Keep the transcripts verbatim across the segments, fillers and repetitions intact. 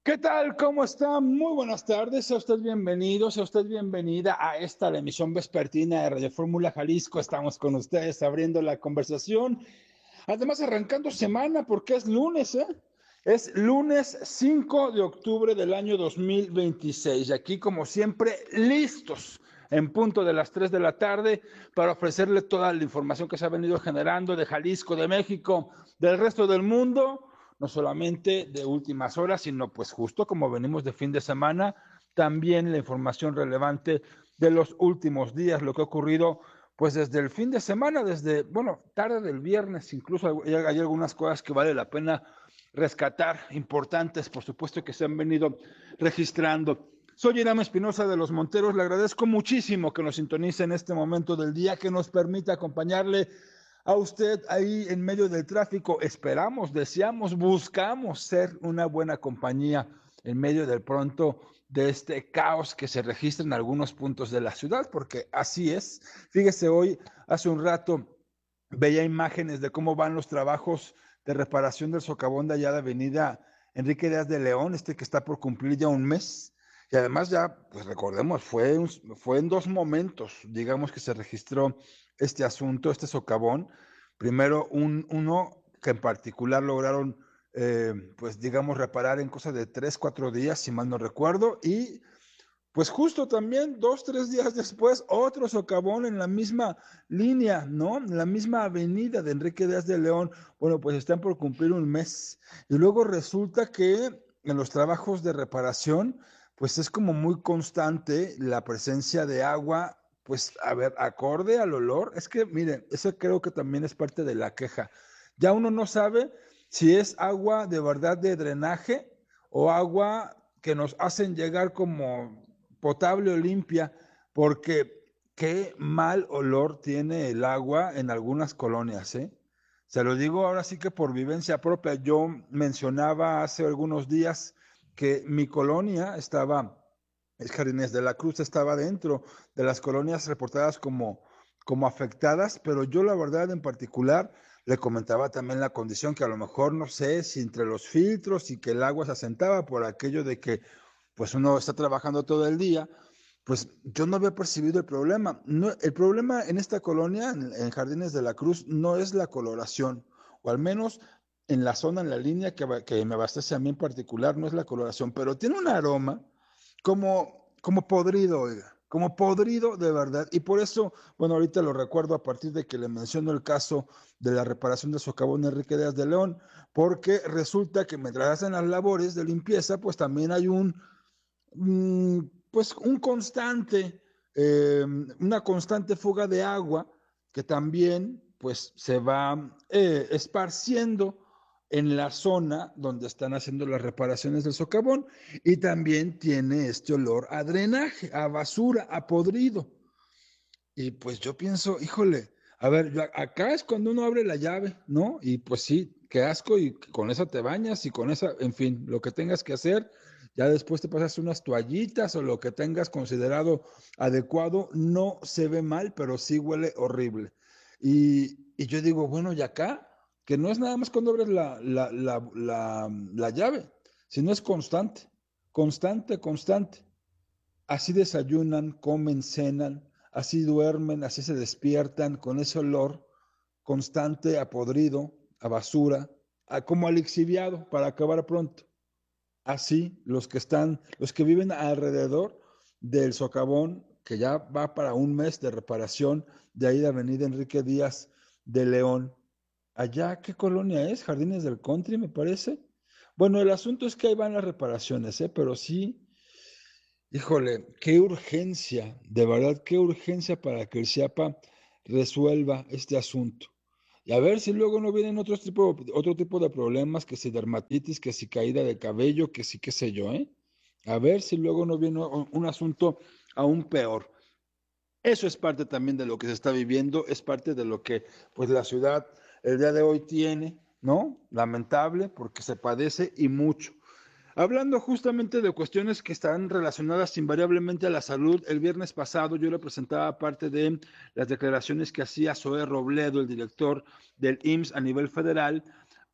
¿Qué tal? ¿Cómo está? Muy buenas tardes. Sea usted bienvenido, sea usted bienvenida a esta, la emisión vespertina de Radio Fórmula Jalisco. Estamos con ustedes abriendo la conversación. Además, arrancando semana porque es lunes, ¿eh? Es lunes cinco de octubre del año dos mil veintiséis. Y aquí, como siempre, listos en punto de las tres de la tarde para ofrecerle toda la información que se ha venido generando de Jalisco, de México, del resto del mundo, no solamente de últimas horas, sino pues justo como venimos de fin de semana, también la información relevante de los últimos días, lo que ha ocurrido pues desde el fin de semana, desde, bueno, tarde del viernes, incluso hay, hay algunas cosas que vale la pena rescatar, importantes, por supuesto, que se han venido registrando. Soy Irán Espinosa de los Monteros, le agradezco muchísimo que nos sintonice en este momento del día, que nos permita acompañarle a usted ahí en medio del tráfico. Esperamos, deseamos, buscamos ser una buena compañía en medio del pronto de este caos que se registra en algunos puntos de la ciudad, porque así es. Fíjese, hoy, hace un rato, veía imágenes de cómo van los trabajos de reparación del socavón de allá de Avenida Enrique Díaz de León, este que está por cumplir ya un mes. Y además ya, pues recordemos, fue, un, fue en dos momentos, digamos, que se registró este asunto, este socavón. Primero, un, uno que en particular lograron, eh, pues digamos, reparar en cosa de tres, cuatro días, si mal no recuerdo, y pues justo también dos, tres días después, otro socavón en la misma línea, ¿no? En la misma avenida de Enrique Díaz de León. Bueno, pues están por cumplir un mes. Y luego resulta que en los trabajos de reparación, pues es como muy constante la presencia de agua, pues a ver, acorde al olor. Es que, miren, eso creo que también es parte de la queja. Ya uno no sabe si es agua de verdad de drenaje o agua que nos hacen llegar como potable o limpia, porque qué mal olor tiene el agua en algunas colonias, ¿eh? Se lo digo ahora sí que por vivencia propia. Yo mencionaba hace algunos días que mi colonia estaba, es Jardines de la Cruz, estaba dentro de las colonias reportadas como, como afectadas, pero yo la verdad en particular le comentaba también la condición que a lo mejor no sé si entre los filtros y que el agua se asentaba por aquello de que pues uno está trabajando todo el día, pues yo no había percibido el problema. No, el problema en esta colonia, en, en Jardines de la Cruz, no es la coloración, o al menos en la zona, en la línea que, que me abastece a mí en particular, no es la coloración, pero tiene un aroma como, como podrido, oiga, como podrido de verdad. Y por eso, bueno, ahorita lo recuerdo a partir de que le menciono el caso de la reparación de socavón Enrique Díaz de León, porque resulta que mientras hacen las labores de limpieza, pues también hay un pues un constante, eh, una constante fuga de agua que también pues se va eh, esparciendo en la zona donde están haciendo las reparaciones del socavón, y también tiene este olor a drenaje, a basura, a podrido. Y pues yo pienso, híjole, a ver, yo, acá es cuando uno abre la llave, ¿no? Y pues sí, qué asco, y con esa te bañas y con esa, en fin, lo que tengas que hacer, ya después te pasas unas toallitas o lo que tengas considerado adecuado, no se ve mal, pero sí huele horrible. Y, y yo digo, bueno, y acá, que no es nada más cuando abres la, la, la, la, la llave, sino es constante, constante, constante. Así desayunan, comen, cenan, así duermen, así se despiertan con ese olor constante a podrido, a basura, a como a lixiviado para acabar pronto. Así los que están, los que viven alrededor del socavón, que ya va para un mes de reparación, de ahí de Avenida Enrique Díaz de León. Allá, ¿qué colonia es? Jardines del Country, me parece. Bueno, el asunto es que ahí van las reparaciones, ¿eh? Pero sí, híjole, qué urgencia, de verdad, qué urgencia para que el CIAPA resuelva este asunto. Y a ver si luego no vienen otros tipo, otro tipo de problemas, que si dermatitis, que si caída de cabello, que si qué sé yo, ¿eh? A ver si luego no viene un, un asunto aún peor. Eso es parte también de lo que se está viviendo, es parte de lo que pues la ciudad el día de hoy tiene, ¿no? Lamentable porque se padece y mucho. Hablando justamente de cuestiones que están relacionadas invariablemente a la salud, el viernes pasado yo le presentaba parte de las declaraciones que hacía Zoé Robledo, el director del I M S S a nivel federal,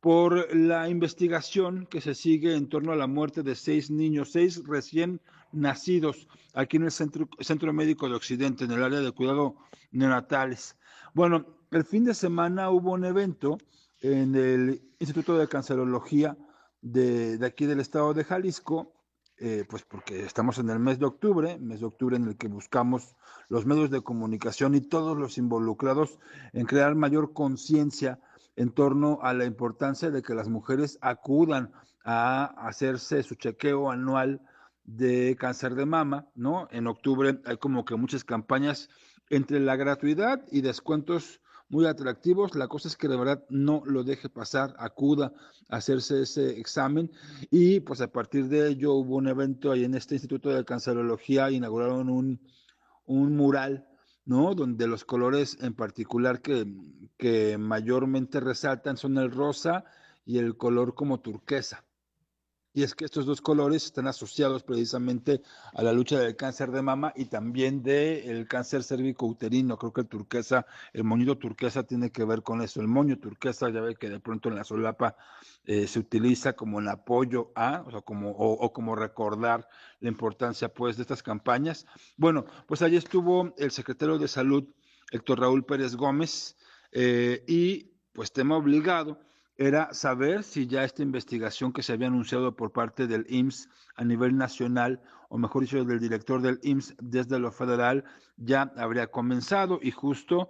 por la investigación que se sigue en torno a la muerte de seis niños, seis recién nacidos aquí en el Centro, Centro Médico de Occidente, en el área de cuidado neonatales. Bueno, el fin de semana hubo un evento en el Instituto de Cancerología de, de aquí del estado de Jalisco, eh, pues porque estamos en el mes de octubre, mes de octubre en el que buscamos los medios de comunicación y todos los involucrados en crear mayor conciencia en torno a la importancia de que las mujeres acudan a hacerse su chequeo anual de cáncer de mama, ¿no? En octubre hay como que muchas campañas entre la gratuidad y descuentos muy atractivos. La cosa es que de verdad no lo deje pasar, acuda a hacerse ese examen. Y pues a partir de ello hubo un evento ahí en este Instituto de Cancerología, inauguraron un, un mural, ¿no? Donde los colores en particular que, que mayormente resaltan son el rosa y el color como turquesa. Y es que estos dos colores están asociados precisamente a la lucha del cáncer de mama y también del cáncer cérvico-uterino. Creo que el turquesa, el moñito turquesa tiene que ver con eso. El moño turquesa, ya ve que de pronto en la solapa eh, se utiliza como el apoyo a, o sea, como, o, o como recordar la importancia pues de estas campañas. Bueno, pues allí estuvo el secretario de Salud, Héctor Raúl Pérez Gómez, eh, y pues tema obligado era saber si ya esta investigación que se había anunciado por parte del I M S S a nivel nacional, o mejor dicho, del director del I M S S desde lo federal, ya habría comenzado y justo,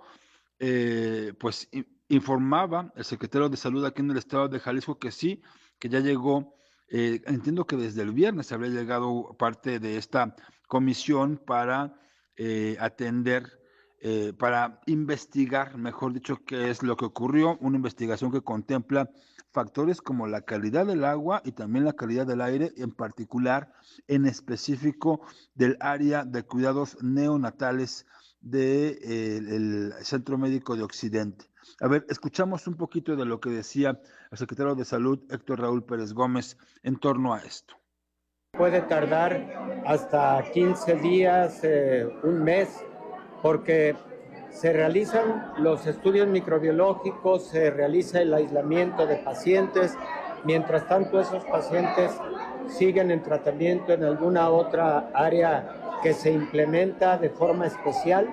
eh, pues, informaba el secretario de Salud aquí en el estado de Jalisco que sí, que ya llegó, eh, entiendo que desde el viernes habría llegado parte de esta comisión para eh, atender eh, para investigar, mejor dicho, qué es lo que ocurrió, una investigación que contempla factores como la calidad del agua y también la calidad del aire, en particular, en específico, del área de cuidados neonatales del de, eh, Centro Médico de Occidente. A ver, escuchamos un poquito de lo que decía el secretario de Salud, Héctor Raúl Pérez Gómez, en torno a esto. Puede tardar hasta quince días, eh, un mes, porque se realizan los estudios microbiológicos, se realiza el aislamiento de pacientes, mientras tanto esos pacientes siguen en tratamiento en alguna otra área que se implementa de forma especial,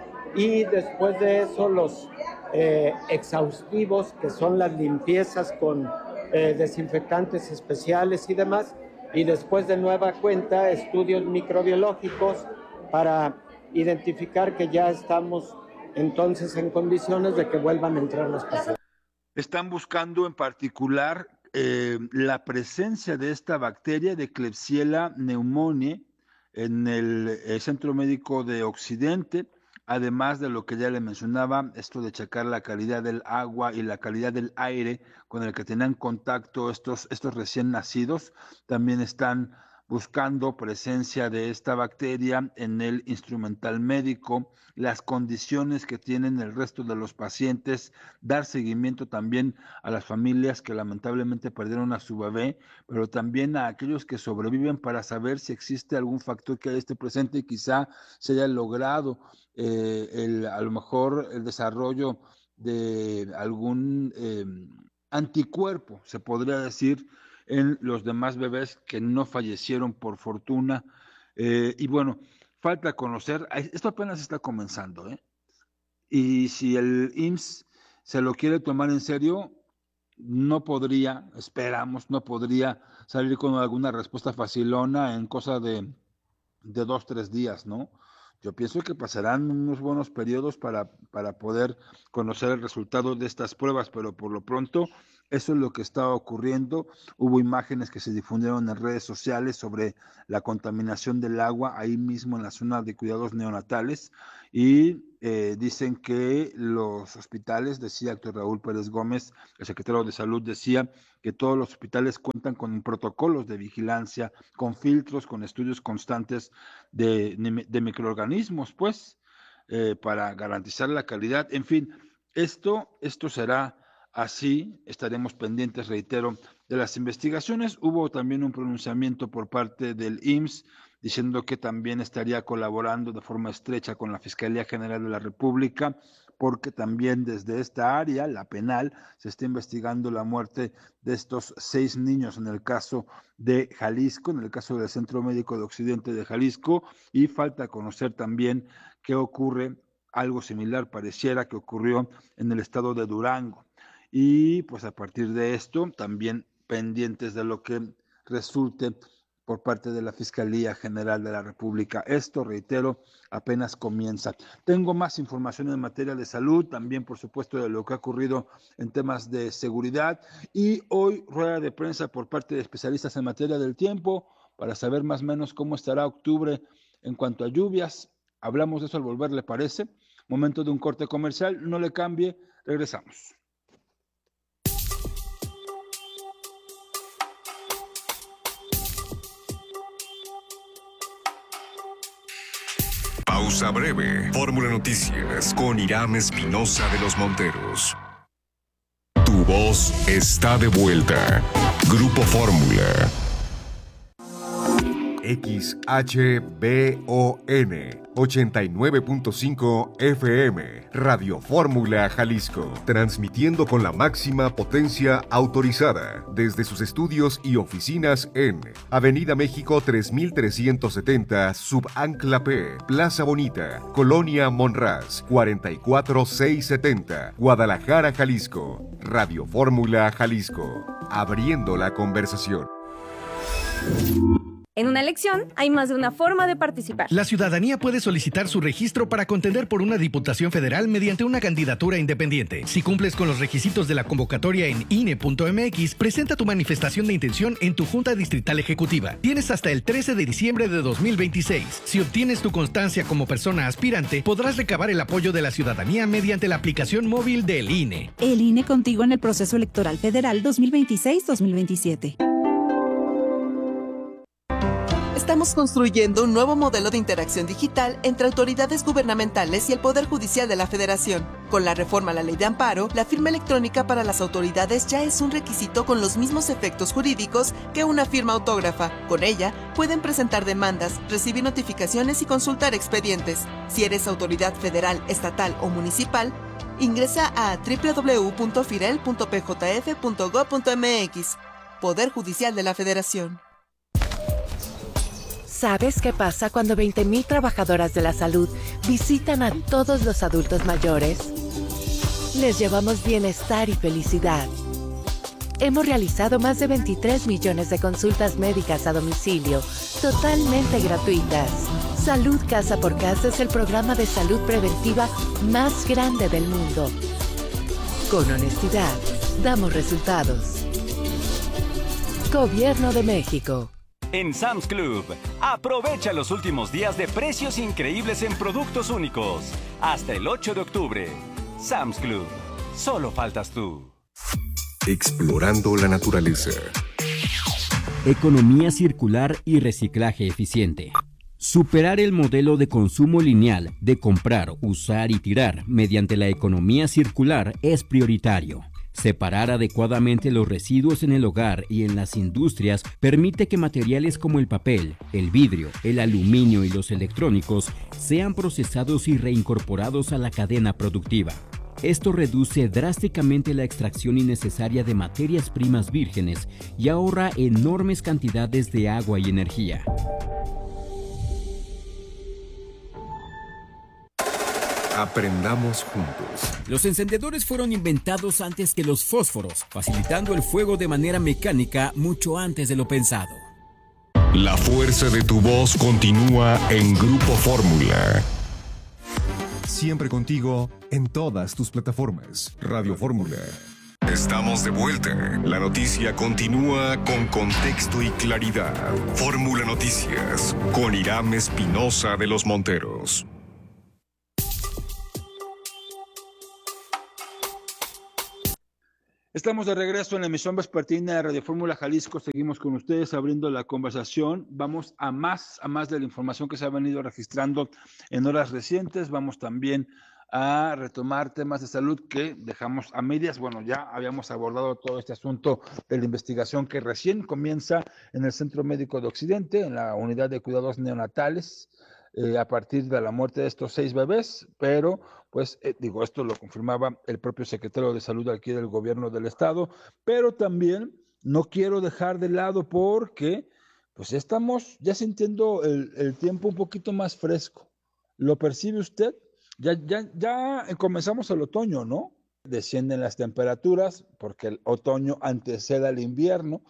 y después de eso los eh, exhaustivos, que son las limpiezas con eh, desinfectantes especiales y demás, y después de nueva cuenta estudios microbiológicos para identificar que ya estamos entonces en condiciones de que vuelvan a entrar los pacientes. Están buscando en particular eh, la presencia de esta bacteria de Klebsiella pneumoniae en el, el Centro Médico de Occidente, además de lo que ya le mencionaba, esto de checar la calidad del agua y la calidad del aire con el que tenían contacto estos, estos recién nacidos. También están buscando presencia de esta bacteria en el instrumental médico, las condiciones que tienen el resto de los pacientes, dar seguimiento también a las familias que lamentablemente perdieron a su bebé, pero también a aquellos que sobreviven para saber si existe algún factor que esté presente y quizá se haya logrado eh, el, a lo mejor el desarrollo de algún eh, anticuerpo, se podría decir, en los demás bebés que no fallecieron por fortuna. Eh, y bueno, falta conocer, esto apenas está comenzando, ¿eh? Y si el I M S S se lo quiere tomar en serio, no podría, esperamos, no podría salir con alguna respuesta facilona en cosa de, de dos, tres días, ¿no? Yo pienso que pasarán unos buenos periodos para, para poder conocer el resultado de estas pruebas, pero por lo pronto eso es lo que está ocurriendo. Hubo imágenes que se difundieron en redes sociales sobre la contaminación del agua ahí mismo en la zona de cuidados neonatales y eh, dicen que los hospitales, decía Héctor Raúl Pérez Gómez, el secretario de Salud, decía que todos los hospitales cuentan con protocolos de vigilancia, con filtros, con estudios constantes de, de microorganismos, pues, eh, para garantizar la calidad. En fin, esto, esto será Así estaremos pendientes, reitero, de las investigaciones. Hubo también un pronunciamiento por parte del I M S S diciendo que también estaría colaborando de forma estrecha con la Fiscalía General de la República, porque también desde esta área, la penal, se está investigando la muerte de estos seis niños en el caso de Jalisco, en el caso del Centro Médico de Occidente de Jalisco, y falta conocer también qué ocurre, algo similar pareciera que ocurrió en el estado de Durango. Y pues a partir de esto, también pendientes de lo que resulte por parte de la Fiscalía General de la República. Esto, reitero, apenas comienza. Tengo más información en materia de salud, también por supuesto de lo que ha ocurrido en temas de seguridad, y hoy rueda de prensa por parte de especialistas en materia del tiempo para saber más o menos cómo estará octubre en cuanto a lluvias. Hablamos de eso al volver, ¿le parece? Momento de un corte comercial, no le cambie, regresamos. Pausa breve. Fórmula Noticias con Irán Espinosa de los Monteros. Tu voz está de vuelta. Grupo Fórmula. X H B O N ochenta y nueve punto cinco F M, Radio Fórmula Jalisco, transmitiendo con la máxima potencia autorizada desde sus estudios y oficinas en Avenida México tres mil trescientos setenta, Subancla P, Plaza Bonita, Colonia Monraz, cuarenta y cuatro mil seiscientos setenta, Guadalajara, Jalisco. Radio Fórmula Jalisco, abriendo la conversación. En una elección hay más de una forma de participar. La ciudadanía puede solicitar su registro para contender por una diputación federal mediante una candidatura independiente. Si cumples con los requisitos de la convocatoria en I N E punto M X, presenta tu manifestación de intención en tu Junta Distrital Ejecutiva. Tienes hasta el trece de diciembre de dos mil veintiséis. Si obtienes tu constancia como persona aspirante, podrás recabar el apoyo de la ciudadanía mediante la aplicación móvil del I N E. El I N E contigo en el proceso electoral federal dos mil veintiséis dos mil veintisiete. Estamos construyendo un nuevo modelo de interacción digital entre autoridades gubernamentales y el Poder Judicial de la Federación. Con la reforma a la Ley de Amparo, la firma electrónica para las autoridades ya es un requisito con los mismos efectos jurídicos que una firma autógrafa. Con ella, pueden presentar demandas, recibir notificaciones y consultar expedientes. Si eres autoridad federal, estatal o municipal, ingresa a doble u doble u doble u punto firel punto p j f punto gob punto m x. Poder Judicial de la Federación. ¿Sabes qué pasa cuando veinte mil trabajadoras de la salud visitan a todos los adultos mayores? Les llevamos bienestar y felicidad. Hemos realizado más de veintitrés millones de consultas médicas a domicilio, totalmente gratuitas. Salud Casa por Casa es el programa de salud preventiva más grande del mundo. Con honestidad, damos resultados. Gobierno de México. En Sam's Club, aprovecha los últimos días de precios increíbles en productos únicos. Hasta el ocho de octubre. Sam's Club. Solo faltas tú. Explorando la naturaleza. Economía circular y reciclaje eficiente. Superar el modelo de consumo lineal de comprar, usar y tirar mediante la economía circular es prioritario. Separar adecuadamente los residuos en el hogar y en las industrias permite que materiales como el papel, el vidrio, el aluminio y los electrónicos sean procesados y reincorporados a la cadena productiva. Esto reduce drásticamente la extracción innecesaria de materias primas vírgenes y ahorra enormes cantidades de agua y energía. Aprendamos juntos. Los encendedores fueron inventados antes que los fósforos, facilitando el fuego de manera mecánica mucho antes de lo pensado. La fuerza de tu voz continúa en Grupo Fórmula. Siempre contigo en todas tus plataformas. Radio Fórmula. Estamos de vuelta. La noticia continúa con contexto y claridad. Fórmula Noticias con Irán Espinosa de los Monteros. Estamos de regreso en la emisión vespertina de Radio Fórmula Jalisco. Seguimos con ustedes abriendo la conversación. Vamos a más, a más de la información que se ha venido registrando en horas recientes. Vamos también a retomar temas de salud que dejamos a medias. Bueno, ya habíamos abordado todo este asunto de la investigación que recién comienza en el Centro Médico de Occidente, en la unidad de cuidados neonatales, eh, a partir de la muerte de estos seis bebés, pero pues eh, digo, esto lo confirmaba el propio secretario de Salud aquí del gobierno del estado, pero también no quiero dejar de lado porque pues estamos ya sintiendo el, el tiempo un poquito más fresco. ¿Lo percibe usted? Ya, ya, ya comenzamos el otoño, ¿no? Descienden las temperaturas porque el otoño antecede al invierno.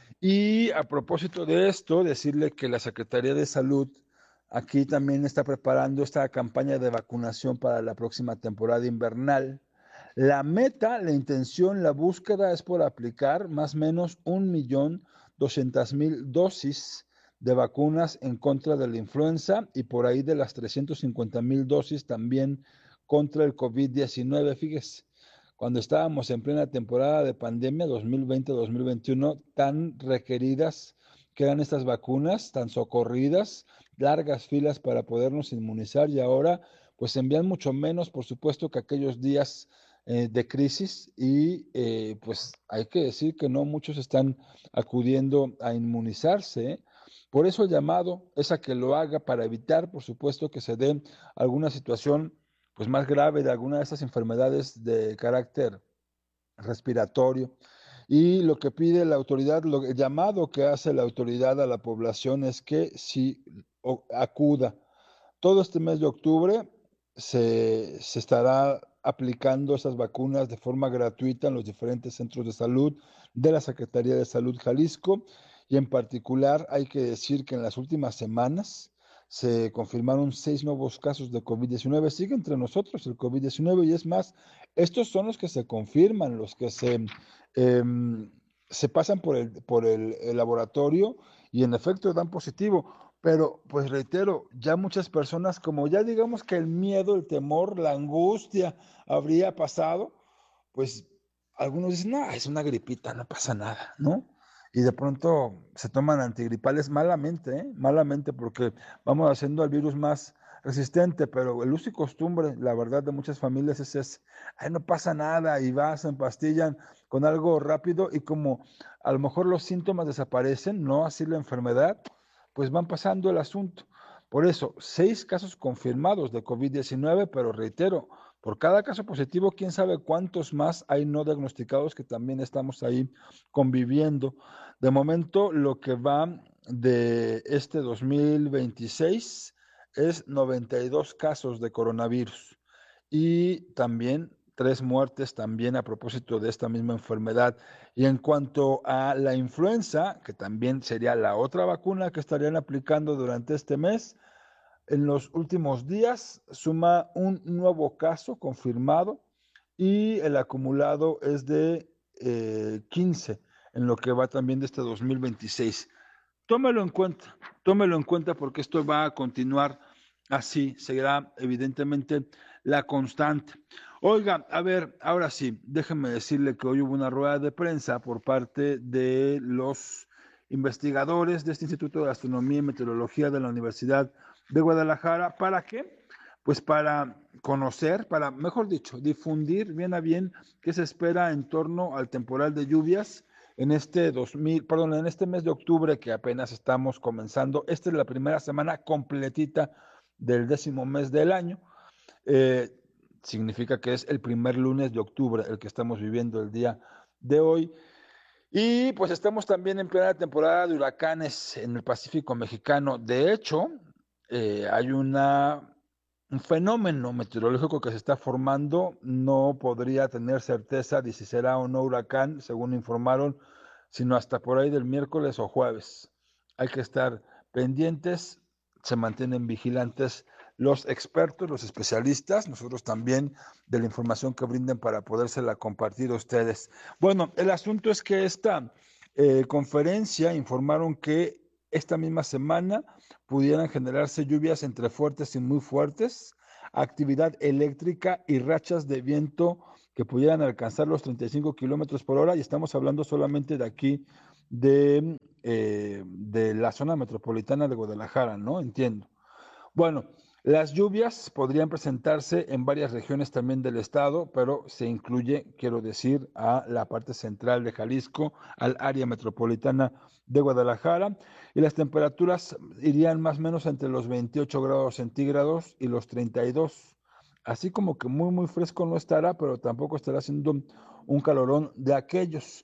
Y a propósito de esto, decirle que la Secretaría de Salud aquí también está preparando esta campaña de vacunación para la próxima temporada invernal. La meta, la intención, la búsqueda es por aplicar más o menos un millón doscientas mil dosis de vacunas en contra de la influenza y por ahí de las trescientas cincuenta mil dosis también contra el COVID diecinueve. Fíjese, cuando estábamos en plena temporada de pandemia dos mil veinte dos mil veintiuno, tan requeridas que eran estas vacunas, tan socorridas, largas filas para podernos inmunizar y ahora pues envían mucho menos, por supuesto, que aquellos días eh, de crisis y eh, pues hay que decir que no muchos están acudiendo a inmunizarse, ¿eh? Por eso el llamado es a que lo haga para evitar, por supuesto, que se dé alguna situación pues, más grave de alguna de estas enfermedades de carácter respiratorio. Y lo que pide la autoridad, lo, el llamado que hace la autoridad a la población es que si o, acuda. Todo este mes de octubre se, se estará aplicando esas vacunas de forma gratuita en los diferentes centros de salud de la Secretaría de Salud Jalisco. Y en particular hay que decir que en las últimas semanas se confirmaron seis nuevos casos de COVID diecinueve. Sigue entre nosotros el COVID diecinueve y es más, estos son los que se confirman, los que se, eh, se pasan por, el, por el, el laboratorio y en efecto dan positivo. Pero pues reitero, ya muchas personas, como ya digamos que el miedo, el temor, la angustia habría pasado, pues algunos dicen, no, es una gripita, no pasa nada, ¿no? Y de pronto se toman antigripales malamente, ¿eh? malamente porque vamos haciendo al virus más resistente, pero el uso y costumbre, la verdad de muchas familias es ese, ay, no pasa nada y vas, se empastillan con algo rápido y como a lo mejor los síntomas desaparecen, no así la enfermedad, pues van pasando el asunto. Por eso, seis casos confirmados de COVID diecinueve, pero reitero, por cada caso positivo, quién sabe cuántos más hay no diagnosticados que también estamos ahí conviviendo. De momento, lo que va de este dos mil veintiséis es noventa y dos casos de coronavirus y también tres muertes también a propósito de esta misma enfermedad. Y en cuanto a la influenza, que también sería la otra vacuna que estarían aplicando durante este mes, en los últimos días suma un nuevo caso confirmado y el acumulado es de eh, quince en lo que va también de este dos mil veintiséis. Tómelo en cuenta, tómelo en cuenta porque esto va a continuar así, seguirá evidentemente la constante. Oiga, a ver, ahora sí, déjeme decirle que hoy hubo una rueda de prensa por parte de los investigadores de este Instituto de Astronomía y Meteorología de la Universidad de Guadalajara. ¿Para qué? Pues para conocer, para, mejor dicho, difundir bien a bien qué se espera en torno al temporal de lluvias en este dos mil, perdón, en este mes de octubre que apenas estamos comenzando. Esta es la primera semana completita del décimo mes del año. Eh, significa que es el primer lunes de octubre el que estamos viviendo el día de hoy. Y pues estamos también en plena temporada de huracanes en el Pacífico mexicano. De hecho, eh, hay una, un fenómeno meteorológico que se está formando. No podría tener certeza de si será o no huracán, según informaron, sino hasta por ahí del miércoles o jueves. Hay que estar pendientes, se mantienen vigilantes los expertos, los especialistas, nosotros también de la información que brinden para podérsela compartir a ustedes. Bueno, el asunto es que esta eh, conferencia informaron que esta misma semana pudieran generarse lluvias entre fuertes y muy fuertes, actividad eléctrica y rachas de viento que pudieran alcanzar los treinta y cinco kilómetros por hora, y estamos hablando solamente de aquí, de, eh, de la zona metropolitana de Guadalajara, ¿no? Entiendo. Bueno, Las lluvias podrían presentarse en varias regiones también del estado, pero se incluye, quiero decir, a la parte central de Jalisco, al área metropolitana de Guadalajara, y las temperaturas irían más o menos entre los veintiocho grados centígrados y los treinta y dos. Así como que muy, muy fresco no estará, pero tampoco estará haciendo un calorón de aquellos.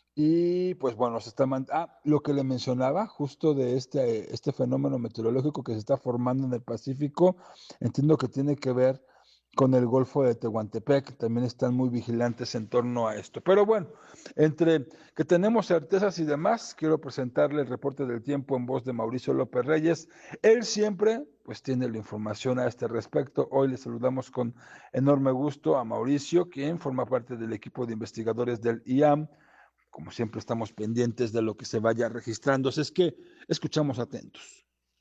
Y pues bueno, se está mand- ah, lo que le mencionaba justo de este, este fenómeno meteorológico que se está formando en el Pacífico, entiendo que tiene que ver con el Golfo de Tehuantepec, también están muy vigilantes en torno a esto. Pero bueno, entre que tenemos certezas y demás, quiero presentarle el reporte del tiempo en voz de Mauricio López Reyes. Él siempre pues tiene la información a este respecto. Hoy le saludamos con enorme gusto a Mauricio, quien forma parte del equipo de investigadores del I A M. Como siempre estamos pendientes de lo que se vaya registrando, así es que escuchamos atentos.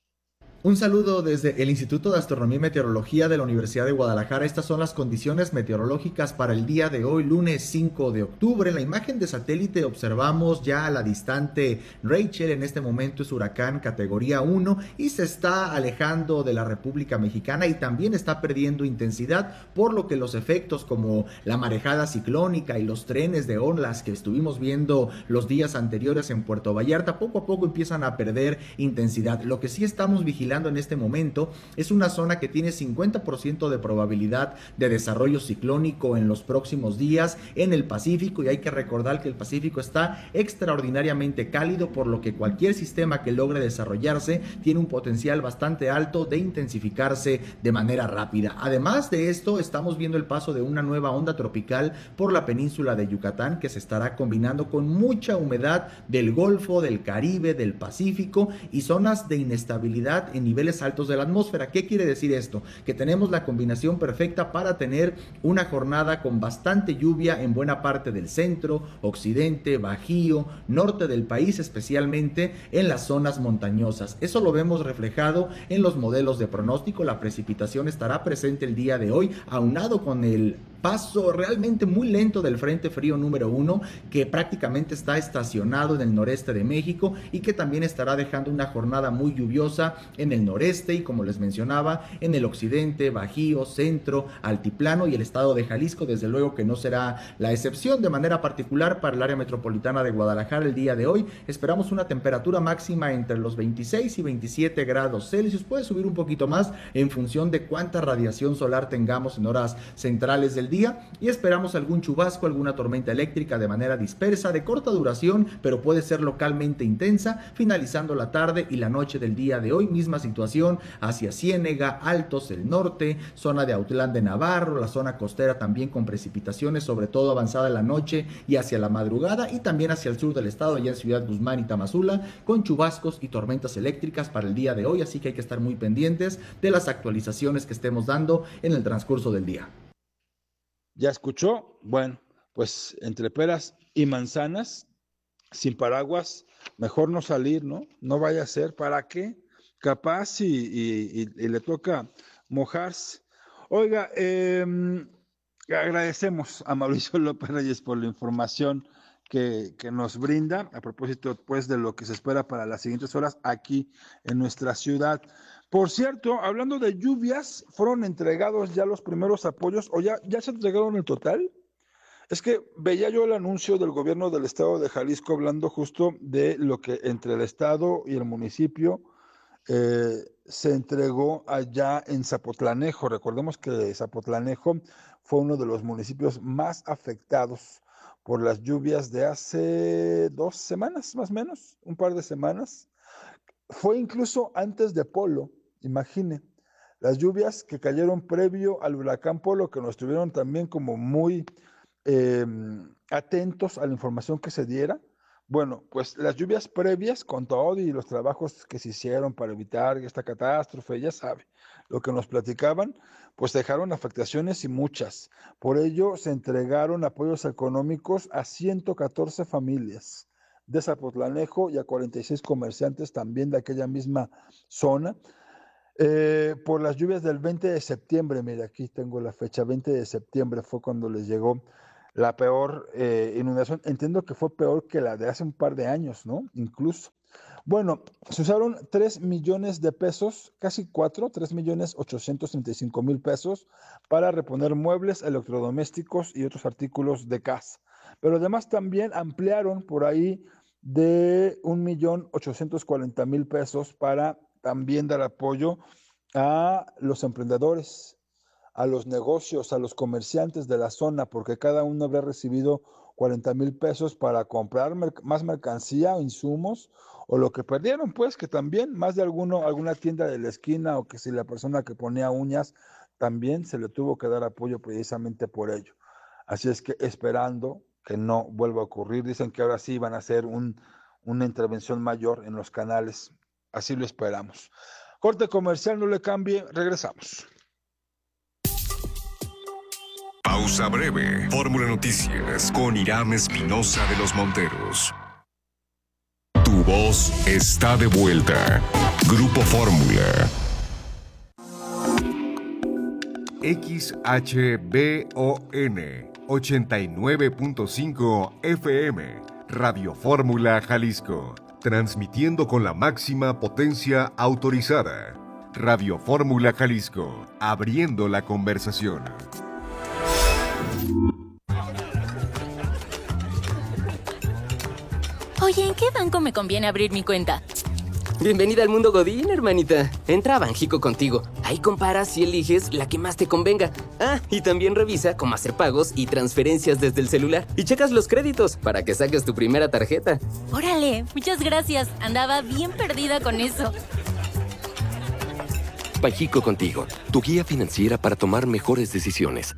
Un saludo desde el Instituto de Astronomía y Meteorología de la Universidad de Guadalajara. Estas son las condiciones meteorológicas para el día de hoy, lunes cinco de octubre. En la imagen de satélite observamos ya a la distante Rachel. En este momento es huracán categoría uno y se está alejando de la República Mexicana y también está perdiendo intensidad, por lo que los efectos como la marejada ciclónica y los trenes de olas que estuvimos viendo los días anteriores en Puerto Vallarta poco a poco empiezan a perder intensidad. Lo que sí estamos vigilando en este momento es una zona que tiene cincuenta por ciento de probabilidad de desarrollo ciclónico en los próximos días en el Pacífico, y hay que recordar que el Pacífico está extraordinariamente cálido, por lo que cualquier sistema que logre desarrollarse tiene un potencial bastante alto de intensificarse de manera rápida. Además de esto, estamos viendo el paso de una nueva onda tropical por la península de Yucatán, que se estará combinando con mucha humedad del Golfo, del Caribe, del Pacífico y zonas de inestabilidad en niveles altos de la atmósfera. ¿Qué quiere decir esto? Que tenemos la combinación perfecta para tener una jornada con bastante lluvia en buena parte del centro, occidente, bajío, norte del país, especialmente en las zonas montañosas. Eso lo vemos reflejado en los modelos de pronóstico. La precipitación estará presente el día de hoy, aunado con el paso realmente muy lento del Frente Frío número uno, que prácticamente está estacionado en el noreste de México y que también estará dejando una jornada muy lluviosa en el noreste y, como les mencionaba, en el occidente, bajío, centro, altiplano y el estado de Jalisco, desde luego que no será la excepción. De manera particular para el área metropolitana de Guadalajara el día de hoy esperamos una temperatura máxima entre los veintiséis y veintisiete grados Celsius, puede subir un poquito más en función de cuánta radiación solar tengamos en horas centrales del día, y esperamos algún chubasco, alguna tormenta eléctrica de manera dispersa, de corta duración, pero puede ser localmente intensa, finalizando la tarde y la noche del día de hoy. Misma situación hacia Ciénega, Altos, el norte, zona de Autlán de Navarro, la zona costera también con precipitaciones, sobre todo avanzada en la noche y hacia la madrugada, y también hacia el sur del estado, allá en Ciudad Guzmán y Tamazula, con chubascos y tormentas eléctricas para el día de hoy, así que hay que estar muy pendientes de las actualizaciones que estemos dando en el transcurso del día. ¿Ya escuchó? Bueno, pues entre peras y manzanas, sin paraguas, mejor no salir, ¿no? No vaya a ser, ¿para qué? Capaz y, y, y, y le toca mojarse. Oiga, eh, agradecemos a Mauricio López Reyes por la información que, que nos brinda a propósito pues de lo que se espera para las siguientes horas aquí en nuestra ciudad. Por cierto, hablando de lluvias, ¿fueron entregados ya los primeros apoyos o ya, ya se entregaron el total? Es que veía yo el anuncio del gobierno del estado de Jalisco hablando justo de lo que entre el estado y el municipio eh, se entregó allá en Zapotlanejo. Recordemos que Zapotlanejo fue uno de los municipios más afectados por las lluvias de hace dos semanas, más o menos, un par de semanas. Fue incluso antes de Polo, imagine, las lluvias que cayeron previo al huracán Polo, que nos tuvieron también como muy eh, atentos a la información que se diera. Bueno, pues las lluvias previas con todo y los trabajos que se hicieron para evitar esta catástrofe, ya sabe, lo que nos platicaban, pues dejaron afectaciones y muchas. Por ello se entregaron apoyos económicos a ciento catorce familias de Zapotlanejo y a cuarenta y seis comerciantes también de aquella misma zona. Eh, por las lluvias del veinte de septiembre, mira, aquí tengo la fecha, veinte de septiembre fue cuando les llegó la peor eh, inundación. Entiendo que fue peor que la de hace un par de años, ¿no? Incluso. Bueno, se usaron tres millones de pesos, casi cuatro, tres millones ochocientos treinta y cinco mil pesos para reponer muebles, electrodomésticos y otros artículos de casa. Pero además también ampliaron por ahí de un millón ochocientos cuarenta mil pesos para también dar apoyo a los emprendedores, a los negocios, a los comerciantes de la zona, porque cada uno habrá recibido cuarenta mil pesos para comprar merc- más mercancía o insumos, o lo que perdieron, pues, que también más de alguno, alguna tienda de la esquina, o que si la persona que ponía uñas, también se le tuvo que dar apoyo precisamente por ello. Así es que esperando que no vuelva a ocurrir, dicen que ahora sí van a hacer un, una intervención mayor en los canales, así lo esperamos. Corte comercial, no le cambie, regresamos. Pausa breve. Fórmula Noticias con Irán Espinosa de los Monteros. Tu voz está de vuelta. Grupo Fórmula. X H B O N ochenta y nueve punto cinco F M. Radio Fórmula Jalisco. Transmitiendo con la máxima potencia autorizada. Radio Fórmula Jalisco. Abriendo la conversación. Oye, ¿en qué banco me conviene abrir mi cuenta? Bienvenida al mundo Godín, hermanita. Entra a Banjico contigo. Ahí comparas y eliges la que más te convenga. Ah, y también revisa cómo hacer pagos y transferencias desde el celular. Y checas los créditos para que saques tu primera tarjeta. Órale, muchas gracias. Andaba bien perdida con eso. Banjico contigo, tu guía financiera para tomar mejores decisiones.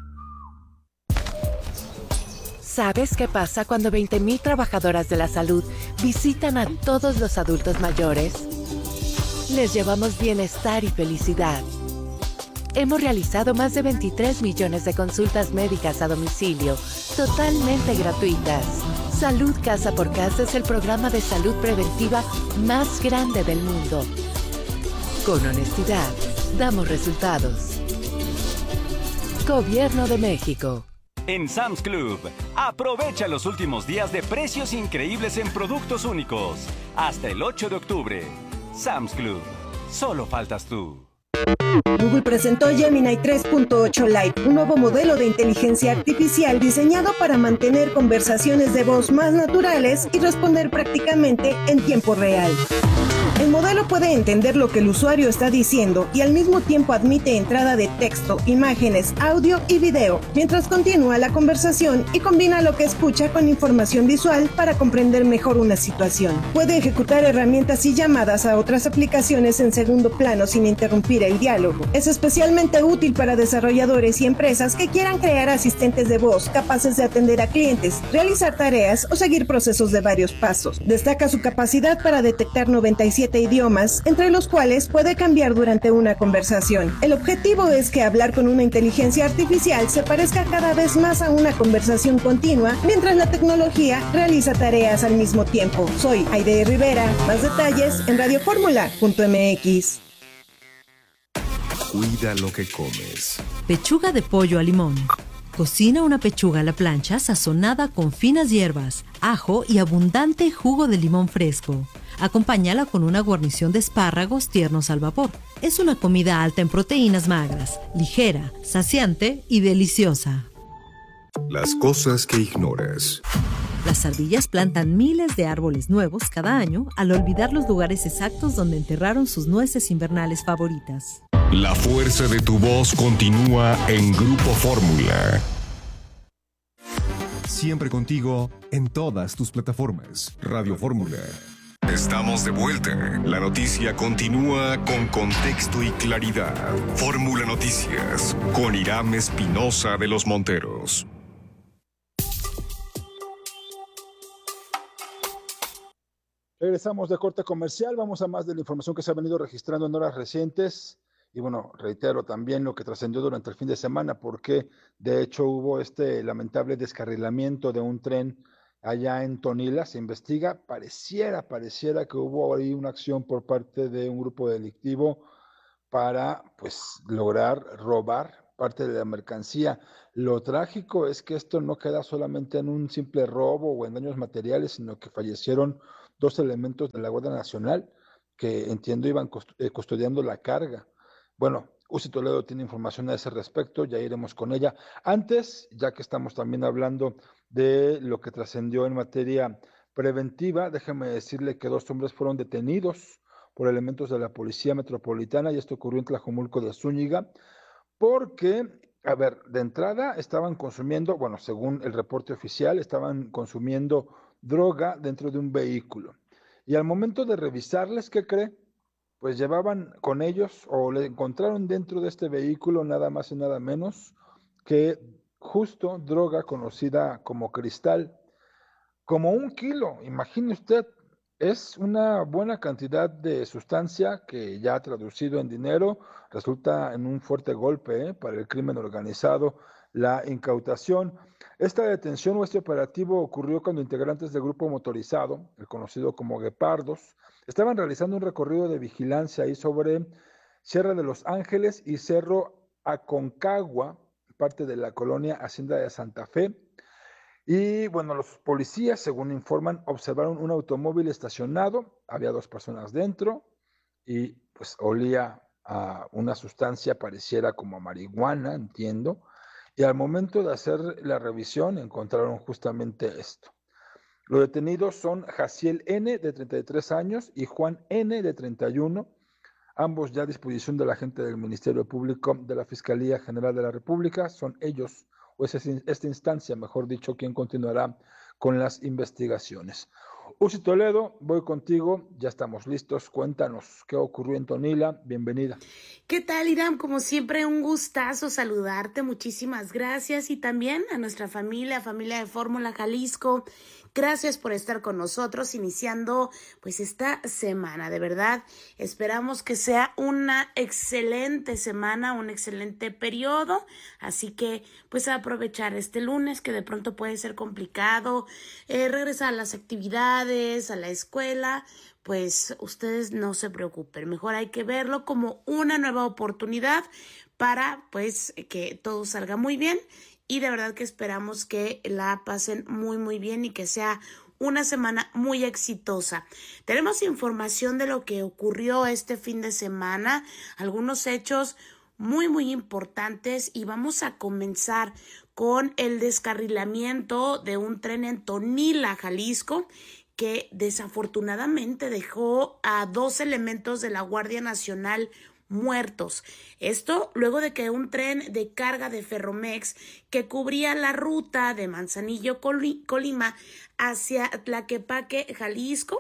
¿Sabes qué pasa cuando veinte mil trabajadoras de la salud visitan a todos los adultos mayores? Les llevamos bienestar y felicidad. Hemos realizado más de veintitrés millones de consultas médicas a domicilio, totalmente gratuitas. Salud Casa por Casa es el programa de salud preventiva más grande del mundo. Con honestidad, damos resultados. Gobierno de México. En Sam's Club, aprovecha los últimos días de precios increíbles en productos únicos. Hasta el ocho de octubre. Sam's Club. Solo faltas tú. Google presentó Gemini tres punto ocho Lite, un nuevo modelo de inteligencia artificial diseñado para mantener conversaciones de voz más naturales y responder prácticamente en tiempo real. El modelo puede entender lo que el usuario está diciendo y al mismo tiempo admite entrada de texto, imágenes, audio y video, mientras continúa la conversación y combina lo que escucha con información visual para comprender mejor una situación. Puede ejecutar herramientas y llamadas a otras aplicaciones en segundo plano sin interrumpir el diálogo. Es especialmente útil para desarrolladores y empresas que quieran crear asistentes de voz capaces de atender a clientes, realizar tareas o seguir procesos de varios pasos. Destaca su capacidad para detectar noventa y siete idiomas, entre los cuales puede cambiar durante una conversación. El objetivo es que hablar con una inteligencia artificial se parezca cada vez más a una conversación continua, mientras la tecnología realiza tareas al mismo tiempo. Soy Aide Rivera. Más detalles en radio fórmula punto m x. Cuida lo que comes. Pechuga de pollo a limón. Cocina una pechuga a la plancha sazonada con finas hierbas, ajo y abundante jugo de limón fresco. Acompáñala con una guarnición de espárragos tiernos al vapor. Es una comida alta en proteínas magras, ligera, saciante y deliciosa. Las cosas que ignoras. Las ardillas plantan miles de árboles nuevos cada año al olvidar los lugares exactos donde enterraron sus nueces invernales favoritas. La fuerza de tu voz continúa en Grupo Fórmula. Siempre contigo en todas tus plataformas. Radio Fórmula. Estamos de vuelta. La noticia continúa con contexto y claridad. Fórmula Noticias con Irán Espinosa de los Monteros. Regresamos de corte comercial, vamos a más de la información que se ha venido registrando en horas recientes. Y bueno, reitero también lo que trascendió durante el fin de semana, porque de hecho hubo este lamentable descarrilamiento de un tren allá en Tonila. Se investiga, pareciera, pareciera que hubo ahí una acción por parte de un grupo delictivo para pues lograr robar parte de la mercancía. Lo trágico es que esto no queda solamente en un simple robo o en daños materiales, sino que fallecieron dos elementos de la Guardia Nacional que entiendo iban custodiando la carga. Bueno, Uzi Toledo tiene información a ese respecto, ya iremos con ella. Antes, ya que estamos también hablando de lo que trascendió en materia preventiva, déjeme decirle que dos hombres fueron detenidos por elementos de la Policía Metropolitana, y esto ocurrió en Tlajomulco de Zúñiga, porque, a ver, de entrada estaban consumiendo, bueno, según el reporte oficial, estaban consumiendo droga dentro de un vehículo. Y al momento de revisarles, ¿qué cree? Pues llevaban con ellos, o le encontraron dentro de este vehículo nada más y nada menos que justo droga conocida como cristal, como un kilo. Imagine usted, es una buena cantidad de sustancia que ya traducido en dinero resulta en un fuerte golpe ¿eh? para el crimen organizado, la incautación. Esta detención o este operativo ocurrió cuando integrantes del grupo motorizado, el conocido como Guepardos, estaban realizando un recorrido de vigilancia ahí sobre Sierra de los Ángeles y Cerro Aconcagua, parte de la colonia Hacienda de Santa Fe. Y bueno, los policías, según informan, observaron un automóvil estacionado, había dos personas dentro y pues olía a una sustancia, pareciera como a marihuana, entiendo, y al momento de hacer la revisión encontraron justamente esto. Los detenidos son Jaciel N, de treinta y tres años, y Juan N, de treinta y uno, ambos ya a disposición del agente del Ministerio Público de la Fiscalía General de la República. Son ellos, o es esta instancia, mejor dicho, quien continuará con las investigaciones. Uzi Toledo, voy contigo, ya estamos listos, cuéntanos qué ocurrió en Tonila, bienvenida. ¿Qué tal, Iram? Como siempre, un gustazo saludarte, muchísimas gracias, y también a nuestra familia, familia de Fórmula Jalisco. Gracias por estar con nosotros iniciando pues esta semana, de verdad esperamos que sea una excelente semana, un excelente periodo, así que pues a aprovechar este lunes que de pronto puede ser complicado, eh, regresar a las actividades, a la escuela. Pues ustedes no se preocupen, mejor hay que verlo como una nueva oportunidad para pues que todo salga muy bien. Y de verdad que esperamos que la pasen muy muy bien y que sea una semana muy exitosa. Tenemos información de lo que ocurrió este fin de semana, algunos hechos muy muy importantes, y vamos a comenzar con el descarrilamiento de un tren en Tonila, Jalisco, que desafortunadamente dejó a dos elementos de la Guardia Nacional muertos. Esto luego de que un tren de carga de Ferromex que cubría la ruta de Manzanillo, Colima, hacia Tlaquepaque, Jalisco,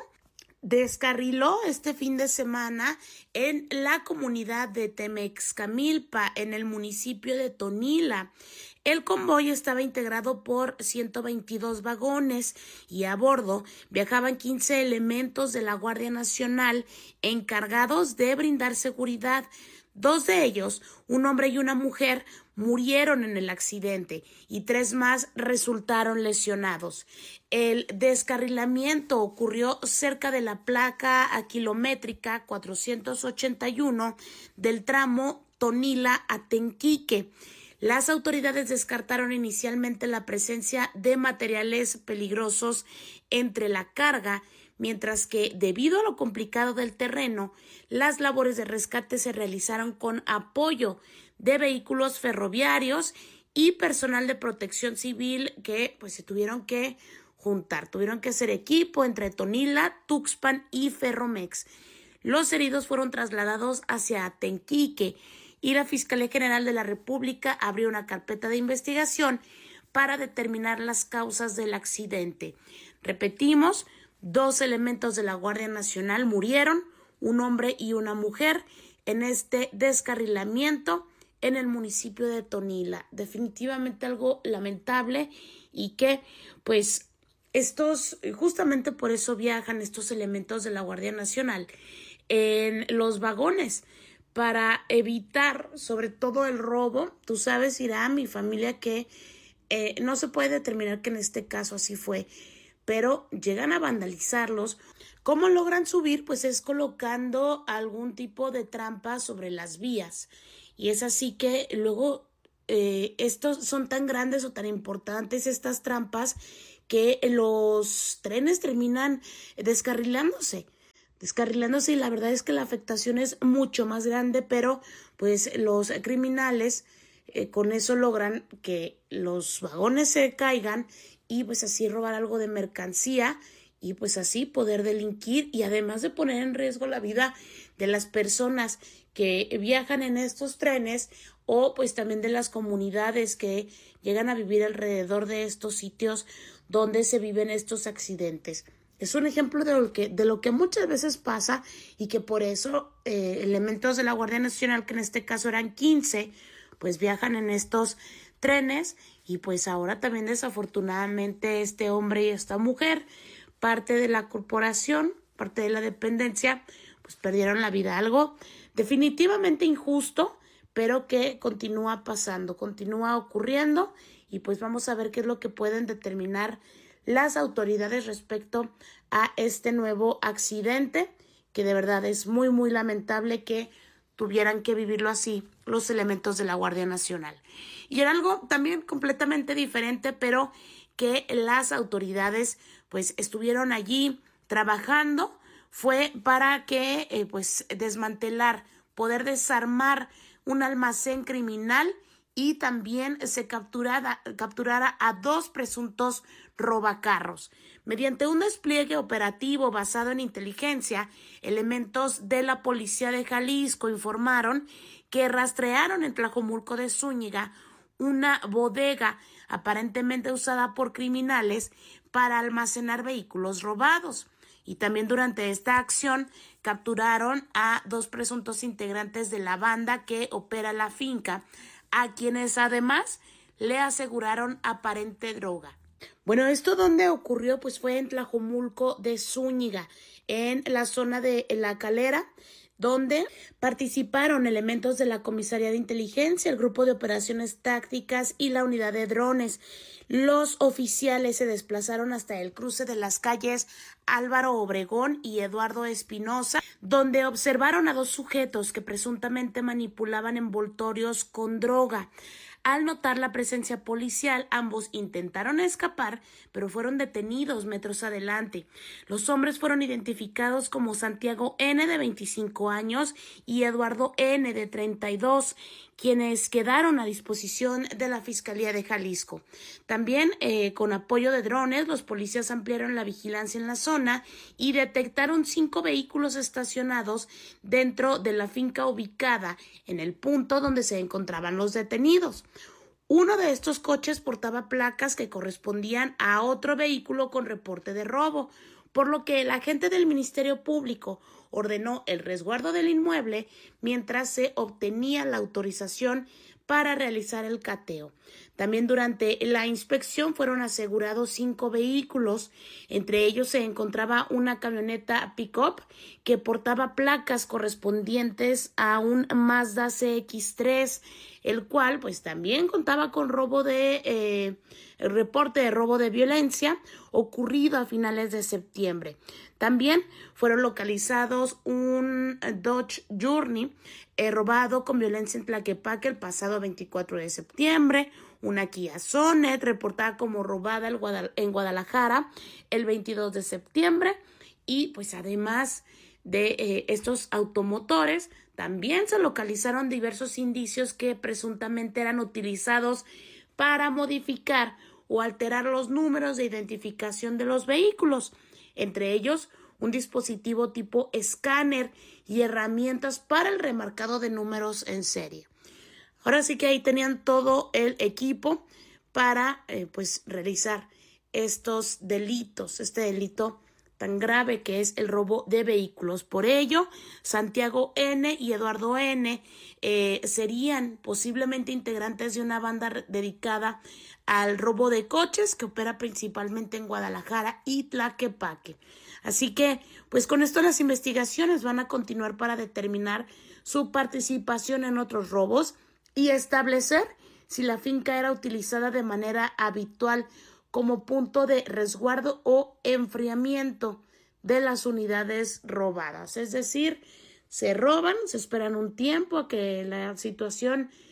descarriló este fin de semana en la comunidad de Temexcamilpa, en el municipio de Tonila. El convoy estaba integrado por ciento veintidós vagones y a bordo viajaban quince elementos de la Guardia Nacional encargados de brindar seguridad. Dos de ellos, un hombre y una mujer, murieron en el accidente y tres más resultaron lesionados. El descarrilamiento ocurrió cerca de la placa kilométrica cuatrocientos ochenta y uno del tramo Tonila a Tenquique. Las autoridades descartaron inicialmente la presencia de materiales peligrosos entre la carga, mientras que, debido a lo complicado del terreno, las labores de rescate se realizaron con apoyo de vehículos ferroviarios y personal de protección civil que pues se tuvieron que juntar, tuvieron que hacer equipo entre Tonila, Tuxpan y Ferromex. Los heridos fueron trasladados hacia Tenquique y la Fiscalía General de la República abrió una carpeta de investigación para determinar las causas del accidente. Repetimos, dos elementos de la Guardia Nacional murieron, un hombre y una mujer, en este descarrilamiento en el municipio de Tonila. Definitivamente algo lamentable, y que pues estos, justamente por eso viajan estos elementos de la Guardia Nacional en los vagones, para evitar sobre todo el robo. Tú sabes, Irán, mi familia, que eh, no se puede determinar que en este caso así fue, pero llegan a vandalizarlos. ¿Cómo logran subir? Pues es colocando algún tipo de trampa sobre las vías, y es así que luego eh, estos son tan grandes o tan importantes estas trampas que los trenes terminan descarrilándose. descarrilándose y la verdad es que la afectación es mucho más grande, pero pues los criminales eh, con eso logran que los vagones se caigan y pues así robar algo de mercancía y pues así poder delinquir y además de poner en riesgo la vida de las personas que viajan en estos trenes o pues también de las comunidades que llegan a vivir alrededor de estos sitios donde se viven estos accidentes. Es un ejemplo de lo que, de lo que muchas veces pasa y que por eso eh, elementos de la Guardia Nacional, que en este caso eran quince, pues viajan en estos trenes y pues ahora también desafortunadamente este hombre y esta mujer, parte de la corporación, parte de la dependencia, pues perdieron la vida. Algo definitivamente injusto, pero que continúa pasando, continúa ocurriendo y pues vamos a ver qué es lo que pueden determinar las autoridades respecto a este nuevo accidente, que de verdad es muy muy lamentable que tuvieran que vivirlo así los elementos de la Guardia Nacional. Y era algo también completamente diferente, pero que las autoridades pues estuvieron allí trabajando, fue para que eh, pues desmantelar, poder desarmar un almacén criminal y también se capturara, capturara a dos presuntos robacarros. Mediante un despliegue operativo basado en inteligencia, elementos de la Policía de Jalisco informaron que rastrearon en Tlajomulco de Zúñiga una bodega aparentemente usada por criminales para almacenar vehículos robados. Y también durante esta acción capturaron a dos presuntos integrantes de la banda que opera la finca, a quienes además le aseguraron aparente droga. Bueno, ¿esto dónde ocurrió? Pues fue en Tlajomulco de Zúñiga, en la zona de La Calera, donde participaron elementos de la Comisaría de Inteligencia, el Grupo de Operaciones Tácticas y la Unidad de Drones. Los oficiales se desplazaron hasta el cruce de las calles Álvaro Obregón y Eduardo Espinosa, donde observaron a dos sujetos que presuntamente manipulaban envoltorios con droga. Al notar la presencia policial, ambos intentaron escapar, pero fueron detenidos metros adelante. Los hombres fueron identificados como Santiago N., de veinticinco años, y Eduardo N., de treinta y dos, quienes quedaron a disposición de la Fiscalía de Jalisco. También, eh, con apoyo de drones, los policías ampliaron la vigilancia en la zona y detectaron cinco vehículos estacionados dentro de la finca ubicada en el punto donde se encontraban los detenidos. Uno de estos coches portaba placas que correspondían a otro vehículo con reporte de robo, por lo que el agente del Ministerio Público ordenó el resguardo del inmueble mientras se obtenía la autorización para realizar el cateo. También durante la inspección fueron asegurados cinco vehículos. Entre ellos se encontraba una camioneta pick-up que portaba placas correspondientes a un Mazda C X tres, el cual pues también contaba con robo de eh, el reporte de robo de violencia ocurrido a finales de septiembre. También fueron localizados un Dodge Journey eh, robado con violencia en Tlaquepaque el pasado veinticuatro de septiembre, una Kia Sonet reportada como robada en Guadalajara el veintidós de septiembre y pues además de eh, estos automotores también se localizaron diversos indicios que presuntamente eran utilizados para modificar o alterar los números de identificación de los vehículos, entre ellos un dispositivo tipo escáner y herramientas para el remarcado de números en serie. Ahora sí que ahí tenían todo el equipo para eh, pues realizar estos delitos, este delito tan grave que es el robo de vehículos. Por ello, Santiago N. y Eduardo N. Eh, serían posiblemente integrantes de una banda dedicada al robo de coches que opera principalmente en Guadalajara y Tlaquepaque. Así que, pues con esto las investigaciones van a continuar para determinar su participación en otros robos y establecer si la finca era utilizada de manera habitual como punto de resguardo o enfriamiento de las unidades robadas. Es decir, se roban, se esperan un tiempo a que la situación